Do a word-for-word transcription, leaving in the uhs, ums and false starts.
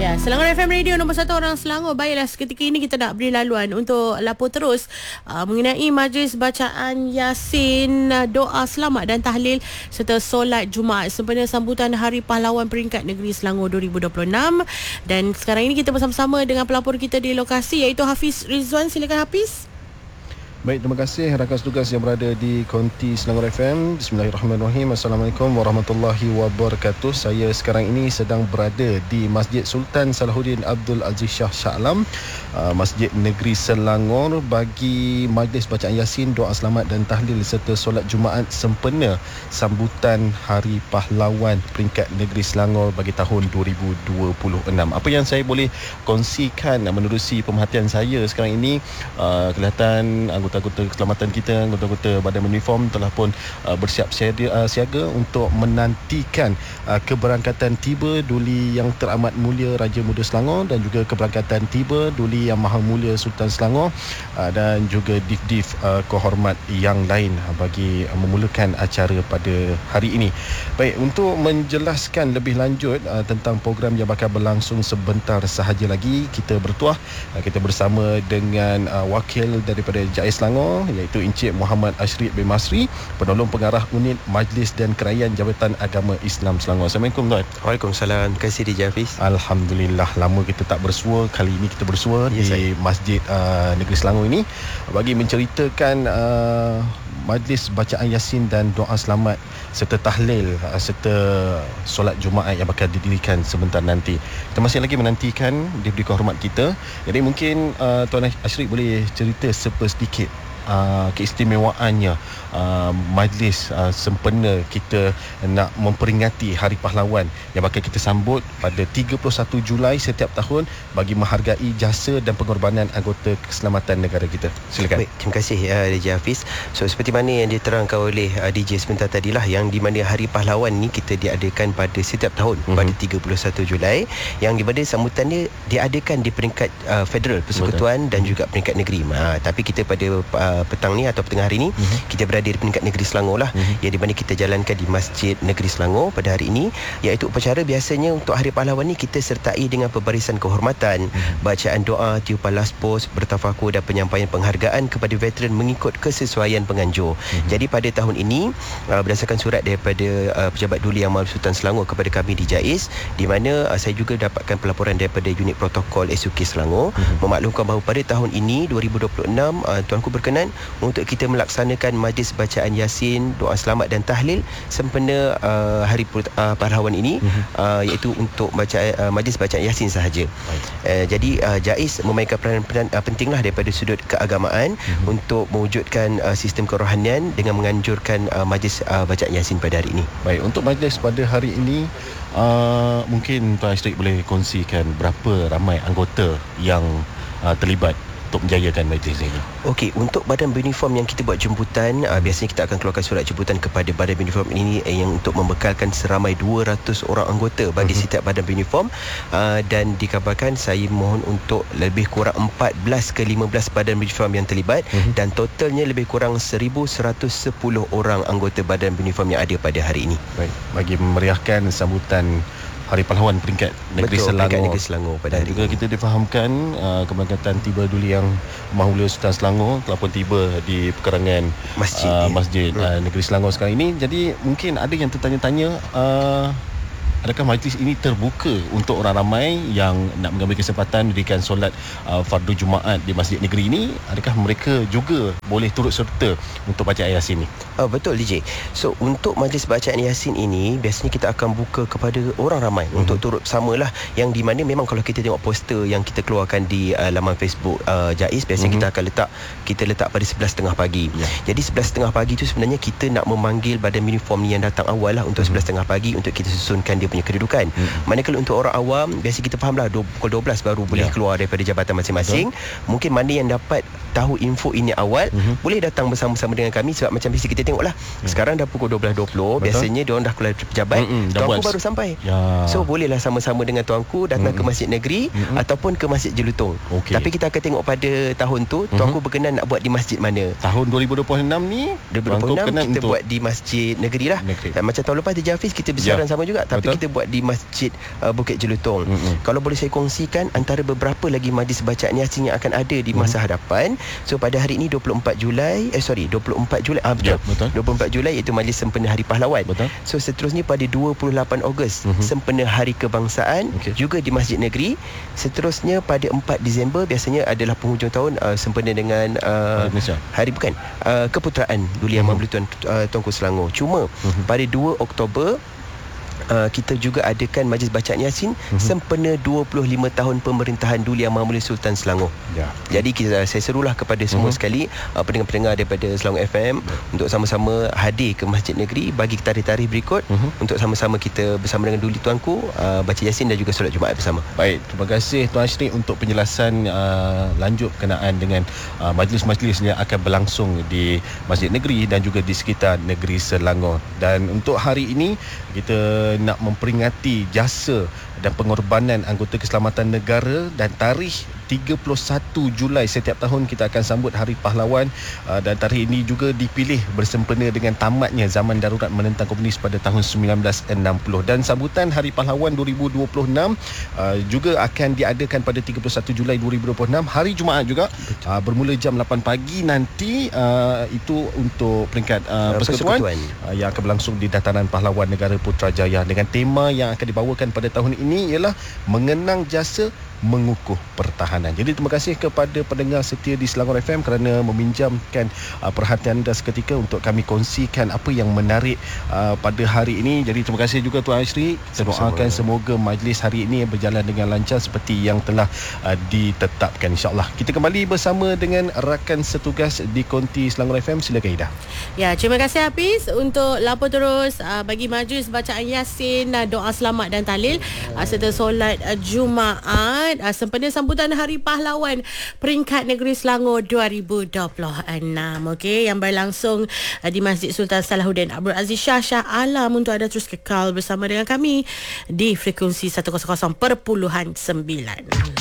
Ya, Selangor F M Radio nombor satu orang Selangor. Baiklah, seketika ini kita nak beri laluan untuk lapor terus uh, mengenai majlis bacaan Yasin, uh, doa selamat dan tahlil serta solat Jumaat sempena sambutan Hari Pahlawan Peringkat Negeri Selangor dua ribu dua puluh enam. Dan sekarang ini kita bersama-sama dengan pelapor kita di lokasi, iaitu Hafiz Rizwan. Silakan Hafiz. Baik, terima kasih rakan tugas yang berada di Konti Selangor F M. Bismillahirrahmanirrahim. Assalamualaikum warahmatullahi wabarakatuh. Saya sekarang ini sedang berada di Masjid Sultan Salahuddin Abdul Aziz Shah Shah Alam, uh, Masjid Negeri Selangor, bagi majlis bacaan Yasin, doa selamat dan tahlil serta solat Jumaat sempena sambutan Hari Pahlawan Peringkat Negeri Selangor bagi tahun dua ribu dua puluh enam. Apa yang saya boleh kongsikan menerusi pemerhatian saya sekarang ini, uh, kelihatan anggota anggota keselamatan kita, anggota-anggota badan uniform telah pun uh, bersiap siaga, uh, siaga untuk menantikan uh, keberangkatan tiba Duli Yang Teramat Mulia Raja Muda Selangor dan juga keberangkatan tiba Duli Yang Maha Mulia Sultan Selangor uh, dan juga div-div uh, kehormat yang lain uh, bagi uh, memulakan acara pada hari ini. Baik, untuk menjelaskan lebih lanjut uh, tentang program yang bakal berlangsung sebentar sahaja lagi, kita bertuah uh, kita bersama dengan uh, wakil daripada Jais Selangor, iaitu Encik Muhammad Ashrif bin Masri, penolong pengarah unit Majlis dan Kerajaan Jabatan Agama Islam Selangor. Assalamualaikum tuan. Waalaikumsalam. Terima kasih D J Hafiz. Alhamdulillah, lama kita tak bersua. Kali ini kita bersua yes, di saya. Masjid uh, Negeri Selangor ini bagi menceritakan uh, majlis bacaan Yasin dan doa selamat serta tahlil uh, serta solat Jumaat yang bakal didirikan sebentar nanti. Kita masih lagi menantikan div-div kehormat kita. Jadi mungkin uh, Tuan Ashrif boleh cerita sepersedikit Uh, keistimewaannya uh, majlis uh, sempena kita nak memperingati Hari Pahlawan yang bakal kita sambut pada tiga puluh satu Julai setiap tahun bagi menghargai jasa dan pengorbanan anggota keselamatan negara kita. Silakan. Baik, terima kasih uh, D J Hafiz. So seperti mana yang diterangkan oleh uh, D J sebentar tadilah, yang di mana Hari Pahlawan ni kita diadakan pada setiap tahun mm-hmm. pada tiga puluh satu Julai, yang di mana sambutannya diadakan di peringkat uh, federal persekutuan Betul. dan juga peringkat negeri. Ha, tapi kita pada uh, petang ni atau petengah hari ni uh-huh. kita berada di peringkat negeri Selangor lah, uh-huh. yang di mana kita jalankan di Masjid Negeri Selangor pada hari ini, iaitu upacara biasanya untuk Hari Pahlawan ni kita sertai dengan pembarisan kehormatan, uh-huh. bacaan doa, tiupan laspos, bertafakur dan penyampaian penghargaan kepada veteran mengikut kesesuaian penganjur. Uh-huh. Jadi pada tahun ini uh, berdasarkan surat daripada uh, Pejabat Duli Yang Maha Sultan Selangor kepada kami di Jais, di mana uh, saya juga dapatkan pelaporan daripada unit protokol S U K Selangor, uh-huh. memaklumkan bahawa pada tahun ini dua ribu dua puluh enam uh, tuanku berkenan untuk kita melaksanakan majlis bacaan Yasin, doa selamat dan tahlil sempena uh, Hari uh, Pahlawan ini, uh-huh. uh, iaitu untuk baca uh, majlis bacaan Yasin sahaja. Uh, jadi uh, Jais memainkan peranan uh, pentinglah daripada sudut keagamaan uh-huh. untuk mewujudkan uh, sistem kerohanian dengan menganjurkan uh, majlis uh, bacaan Yasin pada hari ini. Baik, untuk majlis pada hari ini uh, mungkin Tuan Ashrif boleh kongsikan berapa ramai anggota yang uh, terlibat untuk menjayakan majlis ini. Okey, untuk badan beruniform yang kita buat jemputan, uh, biasanya kita akan keluarkan surat jemputan kepada badan beruniform ini eh, yang untuk membekalkan seramai dua ratus orang anggota bagi uh-huh. setiap badan beruniform, uh, dan dikabarkan saya mohon untuk lebih kurang empat belas ke lima belas badan beruniform yang terlibat, uh-huh. dan totalnya lebih kurang seribu seratus sepuluh orang anggota badan beruniform yang ada pada hari ini. Baik, bagi memeriahkan sambutan Hari Pahlawan Peringkat Negeri Betul, Selangor. Peringkat Negeri Selangor pada hari juga ini. kita difahamkan uh, keberangkatan tiba Duli Yang Maha Mulia Sultan Selangor telah pun tiba di perkarangan Masjid, uh, Masjid hmm. uh, Negeri Selangor sekarang ini. Jadi mungkin ada yang tertanya-tanya, uh, adakah majlis ini terbuka untuk orang ramai yang nak mengambil kesempatan mendirikan solat uh, fardu Jumaat di Masjid Negeri ini? Adakah mereka juga boleh turut serta untuk bacaan Yasin ini? Oh, betul D J. So untuk majlis bacaan Yasin ini biasanya kita akan buka kepada orang ramai mm-hmm. untuk turut bersamalah, yang di mana memang kalau kita tengok poster yang kita keluarkan di uh, laman Facebook uh, Jais, biasanya mm-hmm. kita akan letak kita letak pada sebelas tiga puluh pagi. Yeah. Jadi sebelas tiga puluh pagi tu sebenarnya kita nak memanggil badan uniform ni yang datang awal lah untuk mm-hmm. sebelas tiga puluh pagi untuk kita susunkan dia punya kedudukan. Hmm. Manakala untuk orang awam, biasa kita fahamlah pukul dua belas baru boleh yeah. keluar daripada jabatan masing-masing. Betul. Mungkin mana yang dapat tahu info ini awal, mm-hmm. boleh datang bersama-sama dengan kami. Sebab macam biasa kita tengoklah, mm. sekarang dah pukul dua belas dua puluh. Biasanya diorang dah keluar pejabat, mm-hmm. tuanku baru sampai. Ya. So bolehlah sama-sama dengan tuanku datang mm-hmm. ke Masjid Negeri, mm-hmm. ataupun ke Masjid Jelutong. Okay. Tapi kita akan tengok pada tahun tu, tuanku mm-hmm. berkenan nak buat di masjid mana. Tahun dua ribu dua puluh enam ni dua ribu dua puluh enam kita buat di Masjid Negeri lah. Negeri. Macam tahun lepas D J Hafiz kita bersiaran ya. sama juga, tapi Betul. kita buat di Masjid uh, Bukit Jelutong. Mm-hmm. Kalau boleh saya kongsikan antara beberapa lagi majlis bacaan Yasin yang akan ada di masa mm-hmm. hadapan. So pada hari ini dua puluh empat Julai, eh sorry dua puluh empat Julai, ah betul. Ya, betul. dua puluh empat Julai iaitu majlis sempena Hari Pahlawan. Betul. So seterusnya pada dua puluh lapan Ogos mm-hmm. sempena Hari Kebangsaan, okay. juga di Masjid Negeri. Seterusnya pada empat Disember biasanya adalah penghujung tahun uh, sempena dengan uh, Hari bukan uh, Keputeraan Duli Yang Maha Mulia Tuan uh, Tuanku Selangor. Cuma mm-hmm. pada dua Oktober Uh, kita juga adakan majlis bacaan Yasin mm-hmm. sempena dua puluh lima tahun pemerintahan Duli Yang Maha Mulia Sultan Selangor. Ya. Jadi kita, saya serulah kepada semua mm-hmm. sekali uh, pendengar-pendengar daripada Selangor F M mm-hmm. untuk sama-sama hadir ke Masjid Negeri bagi tarikh-tarikh berikut mm-hmm. untuk sama-sama kita bersama dengan Duli Tuanku uh, baca Yasin dan juga solat Jumaat bersama. Baik, terima kasih Tuan Ashrik untuk penjelasan uh, lanjut berkenaan dengan uh, majlis-majlis yang akan berlangsung di Masjid Negeri dan juga di sekitar negeri Selangor. Dan untuk hari ini kita nak memperingati jasa dan pengorbanan anggota keselamatan negara, dan tarikh tiga puluh satu Julai setiap tahun kita akan sambut Hari Pahlawan, uh, dan tarikh ini juga dipilih bersempena dengan tamatnya zaman darurat menentang komunis pada tahun sembilan belas enam puluh. Dan sambutan Hari Pahlawan dua ribu dua puluh enam uh, juga akan diadakan pada tiga puluh satu Julai dua ribu dua puluh enam, hari Jumaat juga, uh, bermula jam lapan pagi nanti. Uh, itu untuk peringkat uh, persekutuan, persekutuan. Uh, yang akan berlangsung di Dataran Pahlawan Negara Putrajaya, dengan tema yang akan dibawakan pada tahun ini ialah mengenang jasa mengukuh pertahanan. Jadi terima kasih kepada pendengar setia di Selangor F M kerana meminjamkan uh, perhatian anda seketika untuk kami kongsikan apa yang menarik uh, pada hari ini. Jadi terima kasih juga Tuan Ashrik. Kita doakan semoga majlis hari ini berjalan dengan lancar seperti yang telah uh, ditetapkan, insya-Allah. Kita kembali bersama dengan rakan setugas di Konti Selangor F M. Silakan Ida. Ya, terima kasih Hafiz untuk lapor terus uh, bagi majlis bacaan Yasin, uh, doa selamat dan tahlil uh, serta solat uh, Jumaat uh, sempena sambutan Hari Pahlawan peringkat negeri Selangor dua ribu dua puluh enam, okey, yang berlangsung uh, di Masjid Sultan Salahuddin Abdul Aziz Shah Shah Alam. Untuk anda terus kekal bersama dengan kami di frekuensi seratus perpuluhan sembilan.